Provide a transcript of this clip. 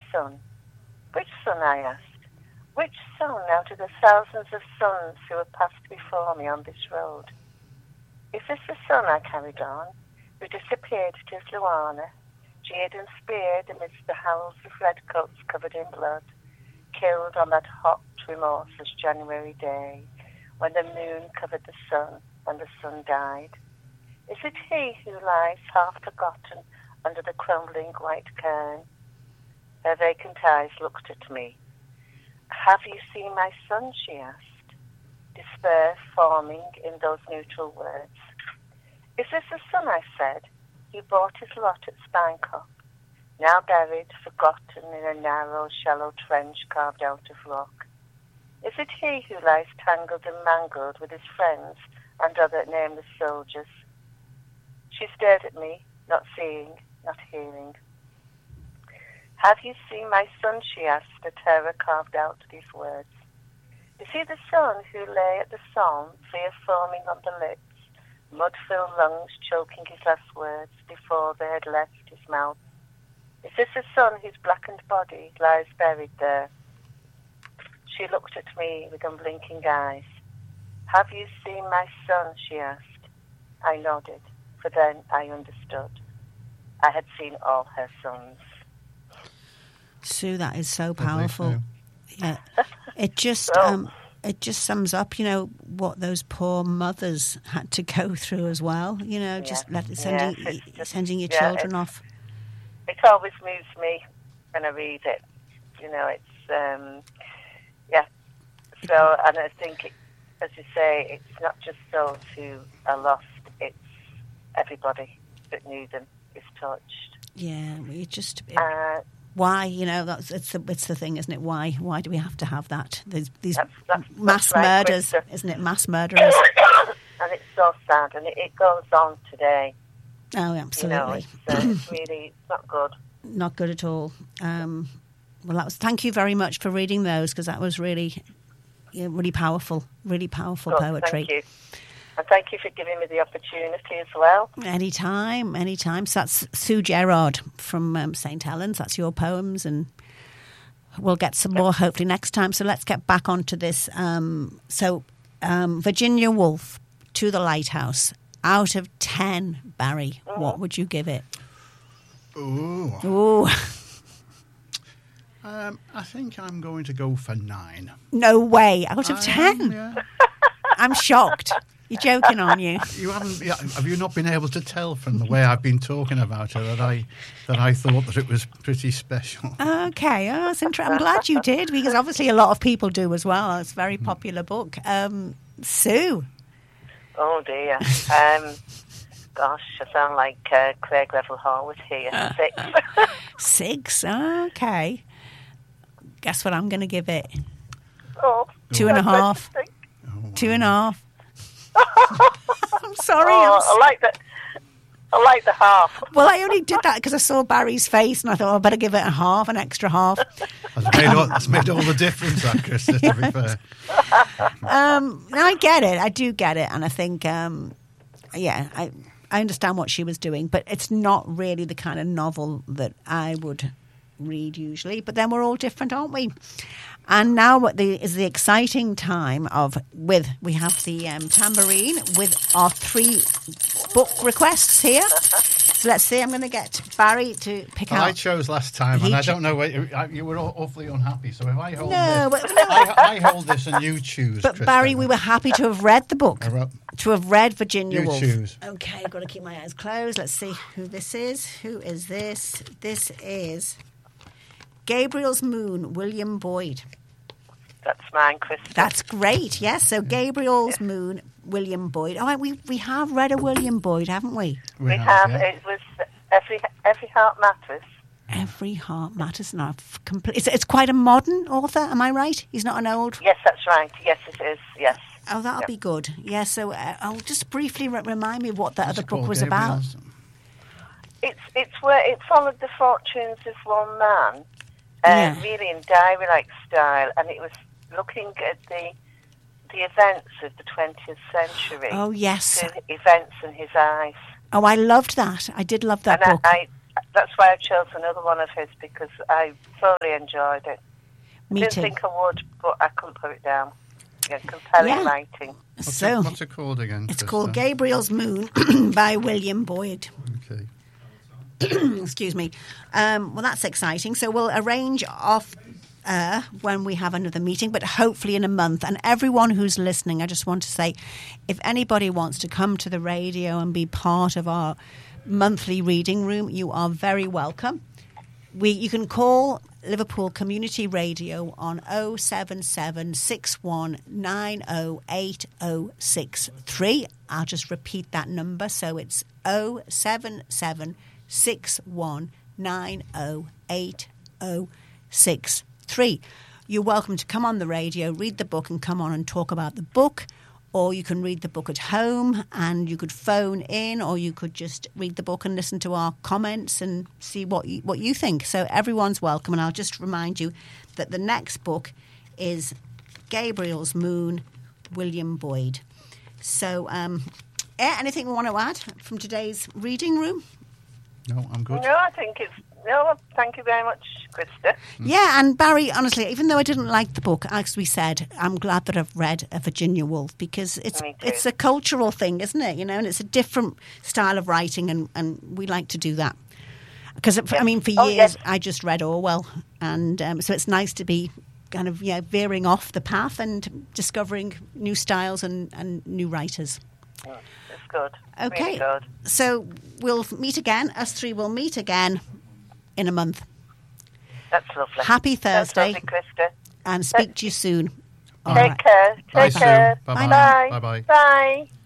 sun. Which sun, I asked. Which sun out of the thousands of suns who have passed before me on this road? Is this the sun, I carried on, who disappeared to Sluana, jeered and speared amidst the howls of redcoats covered in blood, killed on that hot, remorseless January day, when the moon covered the sun and the sun died? Is it he who lies half forgotten under the crumbling white cairn? Her vacant eyes looked at me. Have you seen my son, she asked, despair forming in those neutral words. Is this the son, I said, who bought his lot at Spinecop, now buried, forgotten in a narrow, shallow trench carved out of rock? Is it he who lies tangled and mangled with his friends and other nameless soldiers? She stared at me, not seeing, not hearing. Have you seen my son, she asked, a terror carved out these words. Is he the son who lay at the Somme, fear foaming on the lips, mud-filled lungs choking his last words before they had left his mouth? Is this the son whose blackened body lies buried there? She looked at me with unblinking eyes. Have you seen my son, she asked. I nodded, for then I understood. I had seen all her sons. Sue, that is so powerful. Yeah, it just sums up, what those poor mothers had to go through as well. Sending your children off. It always moves me when I read it. It's So, and I think, as you say, it's not just those who are lost; it's everybody that knew them is touched. Yeah, why? It's the thing, isn't it? Why do we have to have that? These mass murders, isn't it? Mass murderers. And it's so sad, and it goes on today. Oh, absolutely. It's really not good. Not good at all. Thank you very much for reading those, because that was really powerful poetry. Thank you. And thank you for giving me the opportunity as well. Anytime. So that's Sue Gerard from St. Helens. That's your poems, and we'll get some more hopefully next time. So let's get back onto this. Virginia Woolf, To the Lighthouse. Out of 10, Barry, what would you give it? Ooh. I think I'm going to go for 9. No way. Out of 10? Yeah. I'm shocked. You're joking, aren't you? Have you not been able to tell from the way I've been talking about her that I thought that it was pretty special? Okay, that's interesting. I'm glad you did, because obviously a lot of people do as well. It's a very popular book. Sue? Oh dear. Gosh, I sound like Craig Revel Horwood here. 6. 6? Okay. Guess what I'm going to give it? 2.5. 2.5. I'm sorry. I like the half. Well, I only did that because I saw Barry's face and I thought I better give it a half, an extra half. That's made all the difference, that, Chris, to be fair. I get it. I do get it. And I think, I understand what she was doing, but it's not really the kind of novel that I would read usually. But then we're all different, aren't we? And now is the exciting time we have the tambourine with our 3 book requests here. So let's see, I'm going to get Barry to pick out. I chose last time, and I don't know, you were awfully unhappy, so if I hold I hold this and you choose. But Chris, Barry, we were happy to have read the book, to have read Virginia Woolf. You choose. Okay, I've got to keep my eyes closed. Let's see who this is. Who is this? This is Gabriel's Moon, William Boyd. That's mine, Chris. That's great, yes. So Gabriel's Moon, William Boyd. Oh, we have read a William Boyd, haven't we? We have. Yeah. It was Every Heart Matters. Every Heart Matters. No, it's quite a modern author, am I right? He's not an old... Yes, that's right. Yes, it is, yes. Oh, that'll be good. Yeah, so I'll just briefly remind me what that other book was about. It's where it followed the fortunes of one man, really in diary-like style, and it was looking at the events of the 20th century. Oh, yes. The events in his eyes. Oh, I loved that. I did love that book. That's why I chose another one of his, because I thoroughly enjoyed it. Me Didn't too. think I would, but I couldn't put it down. Yeah, compelling Yeah. writing. What's it called again? It's Krista? called Gabriel's Moon by William Boyd. Okay. Excuse me. Well, that's exciting. So we'll arrange off when we have another meeting, but hopefully in a month. And everyone who's listening, I just want to say, if anybody wants to come to the radio and be part of our monthly reading room, you are very welcome. You can call Liverpool Community Radio on 07761908063. I'll just repeat that number. So it's 07761908063. You're welcome to come on the radio, read the book, and come on and talk about the book. Or you can read the book at home and you could phone in, or you could just read the book and listen to our comments and see what you think. So everyone's welcome. And I'll just remind you that the next book is Gabriel's Moon, William Boyd. So anything we want to add from today's reading room? No, I'm good. No, I think it's... No, thank you very much, Krista. Yeah, and Barry, honestly, even though I didn't like the book, as we said, I'm glad that I've read A Virginia Woolf, because it's a cultural thing, isn't it? You know, and it's a different style of writing, and we like to do that. Because, I mean, for years, I just read Orwell, and so it's nice to be kind of veering off the path and discovering new styles and new writers. It's good. Okay, Really good. So we'll meet again. Us three will meet again in a month. That's lovely. Happy Thursday. That's lovely, Krista. And speak to you soon. All Take right. care. Bye, Take care. Sue. Bye-bye. Bye. Bye-bye. Bye.